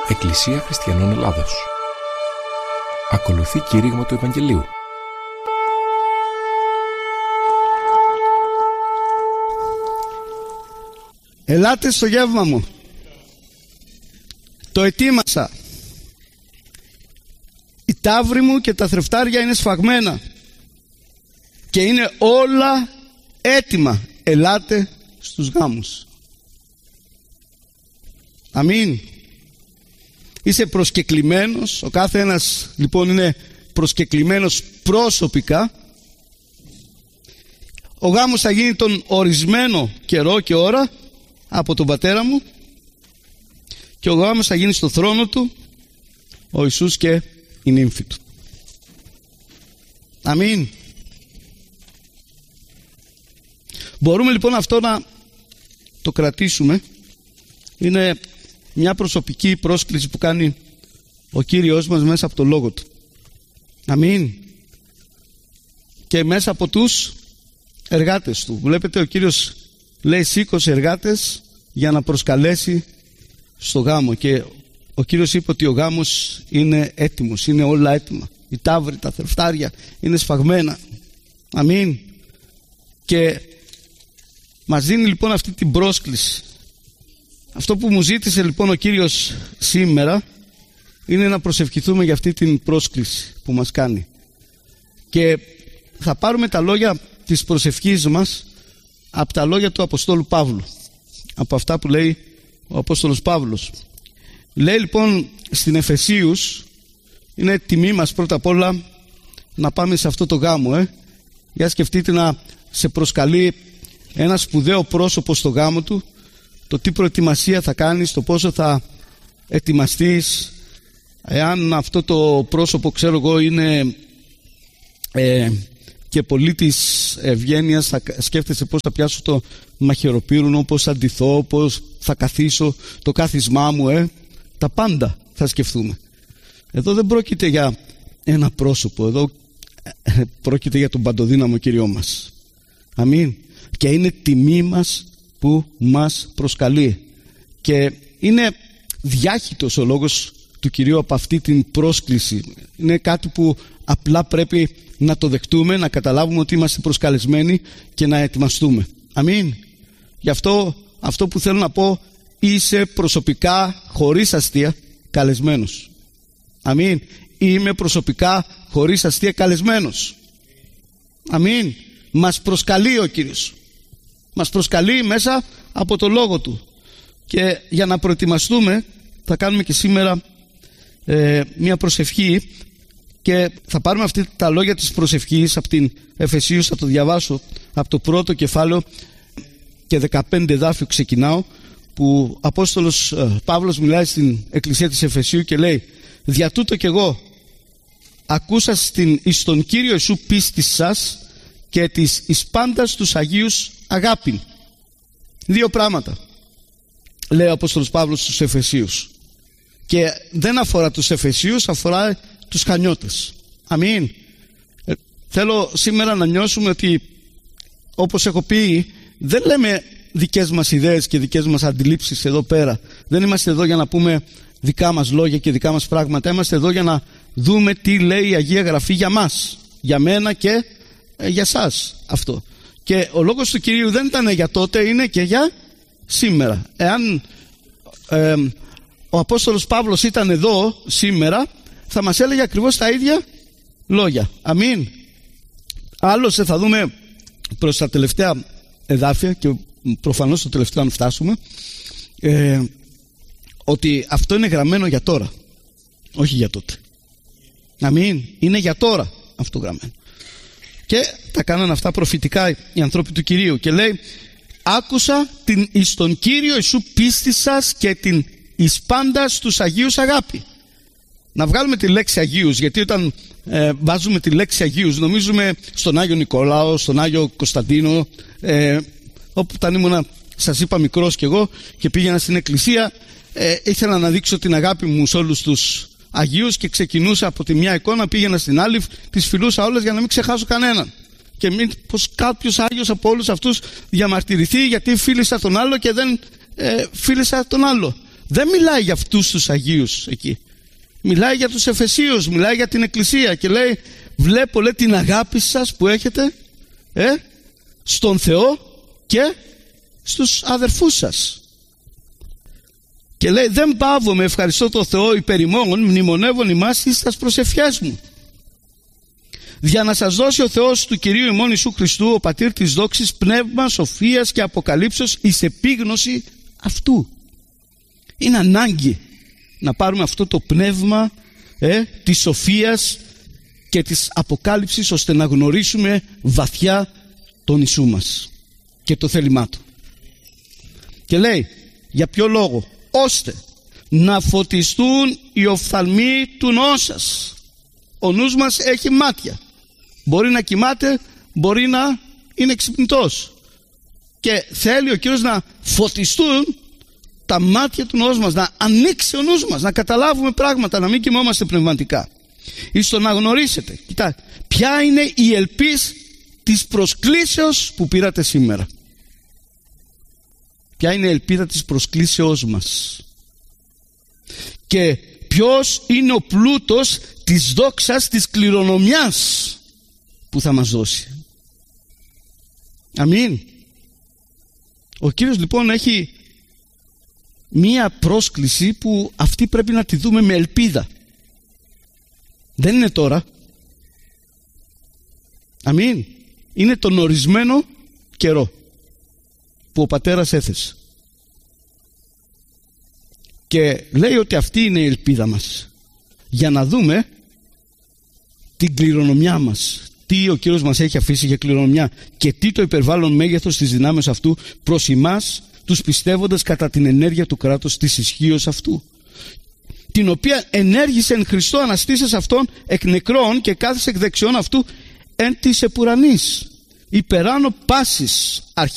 Εκκλησία Χριστιανών Ελλάδος. Ακολουθεί κήρυγμα του Ευαγγελίου. Ελάτε στο γεύμα μου. Το ετοίμασα. Η ταύρη μου και τα θρεφτάρια είναι σφαγμένα και είναι όλα έτοιμα. Ελάτε στους γάμους. Αμήν. Είσαι προσκεκλημένος. Ο κάθε ένας λοιπόν είναι προσκεκλημένος προσωπικά. Ο γάμος θα γίνει τον ορισμένο καιρό και ώρα από τον πατέρα μου, και ο γάμος θα γίνει στο θρόνο του ο Ιησούς και η νύμφη του. Αμήν. Μπορούμε λοιπόν αυτό να το κρατήσουμε. Είναι μια προσωπική πρόσκληση που κάνει ο Κύριος μας μέσα από το Λόγο Του. Αμήν. Και μέσα από τους εργάτες Του. Βλέπετε, ο Κύριος λέει σήκωσε εργάτες για να προσκαλέσει στο γάμο, και ο Κύριος είπε ότι ο γάμος είναι έτοιμος, είναι όλα έτοιμα. Οι ταύροι, τα θρεφτάρια είναι σφαγμένα. Αμήν. Και μας δίνει λοιπόν αυτή την πρόσκληση. Αυτό που μου ζήτησε λοιπόν ο Κύριος σήμερα είναι να προσευχηθούμε για αυτή την πρόσκληση που μας κάνει. Και θα πάρουμε τα λόγια της προσευχής μας από τα λόγια του Αποστόλου Παύλου, από αυτά που λέει ο Απόστολος Παύλος. Λέει λοιπόν στην Εφεσίους, είναι τιμή μας πρώτα απ' όλα να πάμε σε αυτό το γάμο. Για σκεφτείτε να σε προσκαλεί ένα σπουδαίο πρόσωπο στο γάμο του, το τι προετοιμασία θα κάνεις, το πόσο θα ετοιμαστείς. Εάν αυτό το πρόσωπο, ξέρω εγώ, είναι και πολίτης ευγένειας, θα σκέφτεσαι πώς θα πιάσω το μαχαιροπύρουνο, πώς θα ντυθώ, πώς θα καθίσω, το κάθισμά μου, τα πάντα θα σκεφτούμε. Εδώ δεν πρόκειται για ένα πρόσωπο, εδώ πρόκειται για τον παντοδύναμο Κύριό μας. Αμήν. Και είναι τιμή μας που μας προσκαλεί, και είναι διάχυτος ο λόγος του Κυρίου από αυτή την πρόσκληση. Είναι κάτι που απλά πρέπει να το δεχτούμε, να καταλάβουμε ότι είμαστε προσκαλεσμένοι και να ετοιμαστούμε. Αμήν. Γι' αυτό που θέλω να πω, είσαι προσωπικά, χωρίς αστεία, καλεσμένος. Αμήν. Είμαι προσωπικά, χωρίς αστεία, καλεσμένος. Αμήν. Μας προσκαλεί ο Κύριος. Μας προσκαλεί μέσα από το Λόγο Του. Και για να προετοιμαστούμε θα κάνουμε και σήμερα μια προσευχή, και θα πάρουμε αυτά τα λόγια της προσευχής από την Εφεσίους. Θα το διαβάσω από το πρώτο κεφάλαιο και 15 εδάφιο ξεκινάω, που ο Απόστολος Παύλος μιλάει στην Εκκλησία της Εφεσίου και λέει: «Δια τούτο κι εγώ ακούσα εις τον Κύριο Ιησού πίστη σας και της εις πάντας τους Αγίους αγάπην». Δύο πράγματα λέει ο Απόστολος Παύλος στους Εφεσίους, και δεν αφορά τους Εφεσίους, αφορά τους Χανιώτες. Αμήν. Θέλω σήμερα να νιώσουμε ότι, όπως έχω πει, δεν λέμε δικές μας ιδέες και δικές μας αντιλήψεις εδώ πέρα. Δεν είμαστε εδώ για να πούμε δικά μας λόγια και δικά μας πράγματα. Είμαστε εδώ για να δούμε τι λέει η Αγία Γραφή για μας, για μένα και για σας αυτό. Και ο λόγος του Κυρίου δεν ήταν για τότε, είναι και για σήμερα. Εάν ο Απόστολος Παύλος ήταν εδώ σήμερα, θα μας έλεγε ακριβώς τα ίδια λόγια. Αμήν. Άλλωστε θα δούμε προς τα τελευταία εδάφια, και προφανώς το τελευταίο αν φτάσουμε, ότι αυτό είναι γραμμένο για τώρα, όχι για τότε. Αμήν. Είναι για τώρα αυτό γραμμένο. Και τα κάνανε αυτά προφητικά οι ανθρώποι του Κυρίου, και λέει: «Άκουσα την εις τον Κύριο Ιησού πίστη σας και την εις πάντας τους Αγίους αγάπη». Να βγάλουμε τη λέξη Αγίους, γιατί όταν βάζουμε τη λέξη Αγίους νομίζουμε στον Άγιο Νικόλαο, στον Άγιο Κωνσταντίνο. Όπου όταν ήμουνα, σας είπα, μικρός κι εγώ και πήγαινα στην εκκλησία, ήθελα να δείξω την αγάπη μου σε όλους τους Αγίους, και ξεκινούσα από τη μια εικόνα, πήγαινα στην άλλη, τις φιλούσα όλες για να μην ξεχάσω κανέναν. Και πως κάποιος Άγιος από όλους αυτούς διαμαρτυρηθεί γιατί φίλησα τον άλλο και δεν φίλησα τον άλλο. Δεν μιλάει για αυτούς τους Αγίους εκεί. Μιλάει για τους Εφεσίους, μιλάει για την Εκκλησία και λέει, βλέπω, λέει, την αγάπη σας που έχετε στον Θεό και στους αδερφούς σας. Και λέει, δεν παύομαι, ευχαριστώ το Θεό υπέρ ημών, μνημονεύων ημάς εις τας προσευχές μου, για να σας δώσει ο Θεός του Κυρίου ημών Ιησού Χριστού, ο Πατήρ της δόξης, πνεύμα σοφίας και αποκαλύψεως εις επίγνωση αυτού. Είναι ανάγκη να πάρουμε αυτό το πνεύμα της σοφίας και της αποκάλυψης, ώστε να γνωρίσουμε βαθιά τον Ιησού μας και το θέλημά του. Και λέει, για ποιο λόγο? Ώστε να φωτιστούν οι οφθαλμοί του νόου σας. Ο νους μας έχει μάτια. Μπορεί να κοιμάται, μπορεί να είναι ξυπνητός. Και θέλει ο Κύριος να φωτιστούν τα μάτια του νόου μας, να ανοίξει ο νους μας, να καταλάβουμε πράγματα, να μην κοιμόμαστε πνευματικά. Εις το να γνωρίσετε, κοιτάξτε, ποια είναι η ελπίς της προσκλήσεως που πήρατε σήμερα. Ποια είναι η ελπίδα της προσκλήσεώς μας. Και ποιος είναι ο πλούτος της δόξας, της κληρονομιάς που θα μας δώσει. Αμήν. Ο Κύριος λοιπόν έχει μία πρόσκληση που αυτή πρέπει να τη δούμε με ελπίδα. Δεν είναι τώρα. Αμήν. Είναι τον ορισμένο καιρό που ο Πατέρας έθεσε. Και λέει ότι αυτή είναι η ελπίδα μας, για να δούμε την κληρονομιά μας, τι ο Κύριος μας έχει αφήσει για κληρονομιά και τι το υπερβάλλον μέγεθος της δυνάμεως αυτού προς εμάς τους πιστεύοντας κατά την ενέργεια του κράτους της ισχύως αυτού, την οποία ενέργησε εν Χριστώ αναστήσας αυτόν εκ νεκρών και κάθισε εκ δεξιών αυτού εν της επουρανής, υπεράνω πάσης